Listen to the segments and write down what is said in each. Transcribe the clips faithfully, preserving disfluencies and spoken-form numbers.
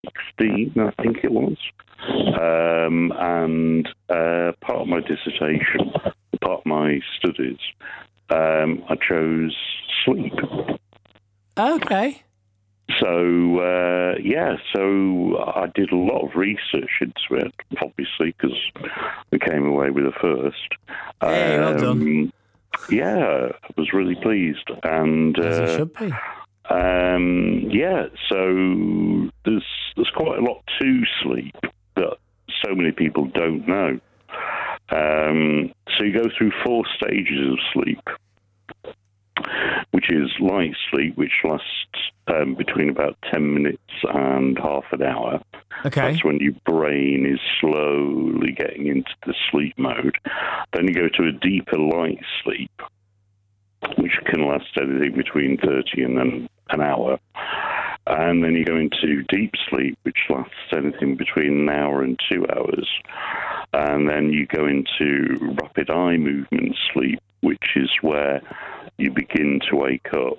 sixteen, I think it was. Um, and uh, part of my dissertation, part of my studies, um, I chose sleep. Okay. So, uh, yeah, so I did a lot of research into it, obviously, because we came away with a first. Hey, well done. Um, yeah, I was really pleased. And, As you uh, should be. Um, yeah, so there's there's quite a lot to sleep that so many people don't know. Um, so you go through four stages of sleep, which is light sleep, which lasts um, between about ten minutes and half an hour. Okay. That's when your brain is slowly getting into the sleep mode. Then you go to a deeper light sleep, which can last anything between thirty and then an hour. And then you go into deep sleep, which lasts anything between an hour and two hours. And then you go into rapid eye movement sleep, which is where you begin to wake up.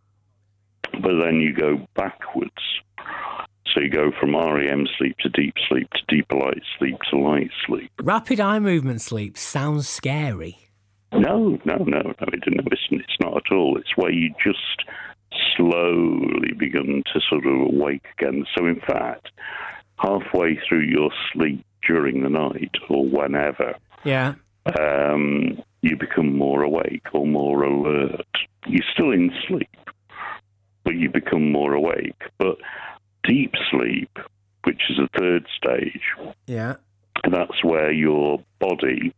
But then you go backwards. So you go from R E M sleep to deep sleep to deeper light sleep to light sleep. Rapid eye movement sleep sounds scary. No, no, no, no, it, no it's, it's not at all. It's where you just slowly begin to sort of awake again. So in fact, halfway through your sleep during the night or whenever, Yeah. um, you become more awake or more alert. You're still in sleep, but you become more awake. But deep sleep, which is a third stage, Yeah. that's where your body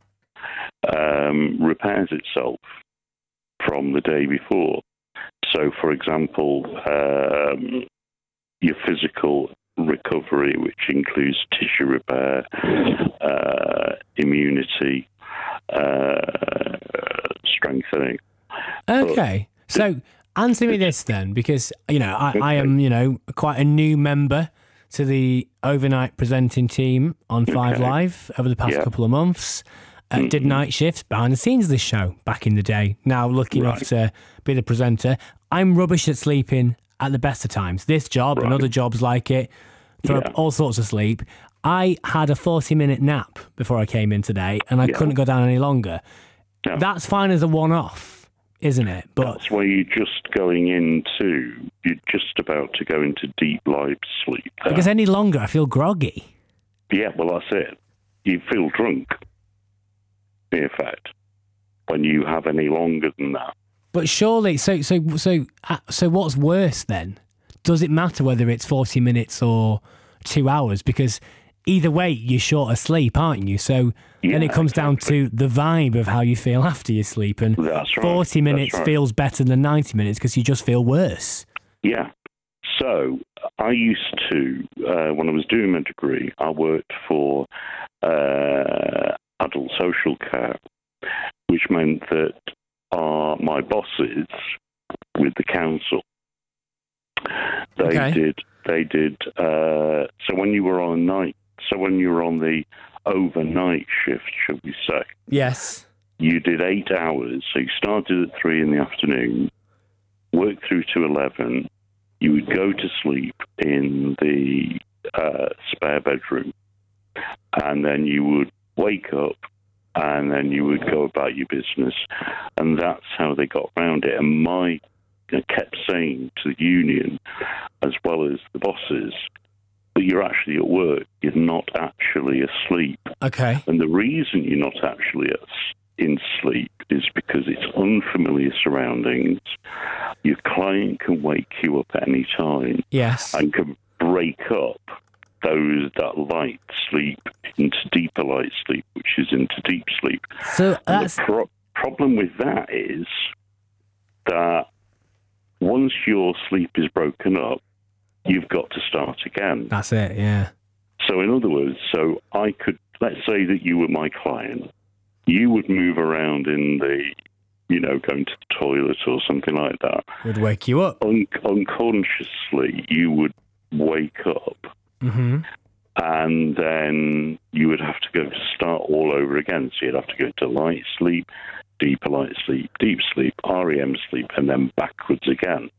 um, repairs itself from the day before. So, for example, um, your physical recovery, which includes tissue repair, uh, immunity, uh, strengthening. Okay. But, so answer me this then, because, you know, I, okay. I am, you know, quite a new member to the overnight presenting team on Five okay. Live over the past yeah. couple of months. Uh, mm-hmm. Did night shifts behind the scenes of this show back in the day. Now lucky right. enough to be the presenter. I'm rubbish at sleeping at the best of times. This job right. and other jobs like it throw yeah. up all sorts of sleep. I had a forty minute nap before I came in today and I yeah. couldn't go down any longer. No. That's fine as a one-off, isn't it? But that's where you're just going into, you're just about to go into deep light sleep. There. Because any longer I feel groggy. Yeah, well that's it. You feel drunk. In effect, when you have any longer than that. But surely, so so so uh, so, what's worse then? Does it matter whether it's forty minutes or two hours? Because either way, you're short of sleep, aren't you? So yeah, then it comes exactly. down to the vibe of how you feel after you sleep, and That's right. forty minutes right. feels better than ninety minutes because you just feel worse. Yeah. So I used to, uh, when I was doing my degree, I worked for uh, adult social care, which meant that our, my bosses with the council, they okay. did, they did, uh, so when you were on night, so when you were on the overnight shift, should we say? Yes. You did eight hours, so you started at three in the afternoon, worked through to eleven, you would go to sleep in the uh, spare bedroom, and then you would wake up, and then you would go about your business, and that's how they got around it. And my I kept saying to the union, as well as the bosses, that you're actually at work, you're not actually asleep. Okay. And the reason you're not actually in sleep is because it's unfamiliar surroundings. Your client can wake you up at any time. Yes. And can break up those that light sleep into deeper light sleep, which is into deep sleep. So that's... the pro- problem with that is that once your sleep is broken up, you've got to start again. That's it, yeah. So in other words, so I could, let's say that you were my client, you would move around in the, you know, going to the toilet or something like that. Would wake you up. Un- unconsciously, you would wake up. Mm-hmm. And then you would have to go to start all over again. So you'd have to go to light sleep, deeper light sleep, deep sleep, R E M sleep, and then backwards again.